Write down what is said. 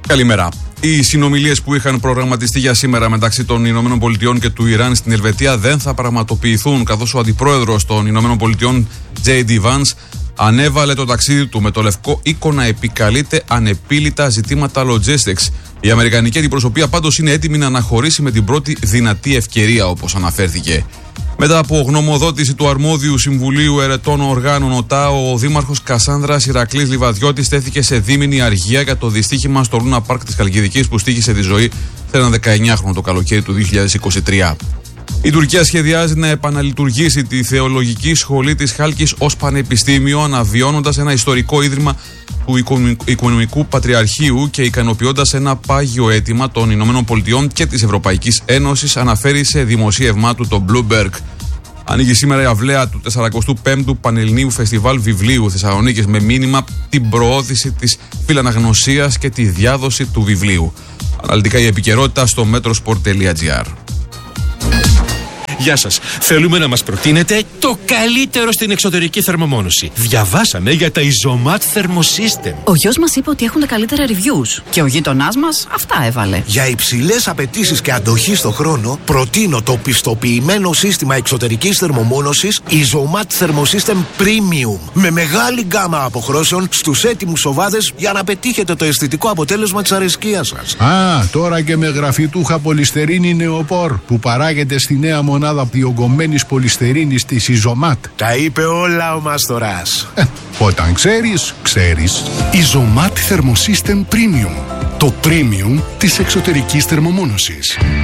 Καλημέρα. Οι συνομιλίες που είχαν προγραμματιστεί για σήμερα μεταξύ των Ηνωμένων Πολιτειών και του Ιράν στην Ελβετία δεν θα πραγματοποιηθούν, καθώς ο αντιπρόεδρος των Ηνωμένων Πολιτειών, J.D. Vance, ανέβαλε το ταξίδι του με το Λευκό Οίκο να επικαλείται ανεπίλητα ζητήματα logistics. Η αμερικανική αντιπροσωπεία πάντως είναι έτοιμη να αναχωρήσει με την πρώτη δυνατή ευκαιρία, όπως αναφέρθηκε. Μετά από γνωμοδότηση του αρμόδιου Συμβουλίου Ερετών Οργάνων ΟΤΑ, ο δήμαρχος Κασάνδρας Ηρακλής Λιβαδιώτης τέθηκε σε δίμηνη αργία για το δυστύχημα στο Λούνα Πάρκ της Χαλκιδικής που στοίχησε τη ζωή σε έναν 19χρονο το καλοκαίρι του 2023. Η Τουρκία σχεδιάζει να επαναλειτουργήσει τη Θεολογική Σχολή της Χάλκης ως πανεπιστήμιο, αναβιώνοντας ένα ιστορικό ίδρυμα του Οικονομικού Πατριαρχείου και ικανοποιώντας ένα πάγιο αίτημα των Ηνωμένων Πολιτειών και της Ευρωπαϊκής Ένωσης, αναφέρει σε δημοσίευμά του το Bloomberg. Ανοίγει σήμερα η αυλαία του 45ου Πανελληνίου Φεστιβάλ Βιβλίου Θεσσαλονίκης με μήνυμα την προώθηση της φιλαναγνωσίας και τη διάδοση του βιβλίου. Αναλυτικά η επικαιρότητα στο metrosport.gr. Γεια σας. Θέλουμε να μας προτείνετε το καλύτερο στην εξωτερική θερμομόνωση. Διαβάσαμε για τα Isomat Thermosystem. Ο γιος μας είπε ότι έχουν τα καλύτερα reviews και ο γείτονάς μας αυτά έβαλε. Για υψηλές απαιτήσεις και αντοχή στο χρόνο, προτείνω το πιστοποιημένο σύστημα εξωτερικής θερμομόνωσης Isomat Thermosystem Premium. Με μεγάλη γκάμα αποχρώσεων στους έτοιμους σοβάδες για να πετύχετε το αισθητικό αποτέλεσμα της αρεσκίας σας. Τώρα και με γραφιτούχα πολυστερίνη νεοπόρ που παράγεται στη νέα μονάδα διογκωμένης πολυστερίνης της Isomat. Τα είπε όλα ο Μαστοράς. Όταν ξέρεις, ξέρεις. Isomat Thermosystem Premium. Το premium της εξωτερικής θερμομόνωσης.